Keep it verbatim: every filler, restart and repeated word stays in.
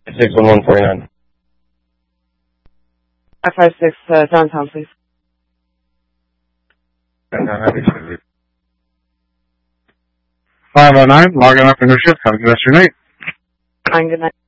six one one forty-nine. five five six, uh, downtown, please. five oh nine, logging up in your shift. Have a good rest of your night. Fine, good night.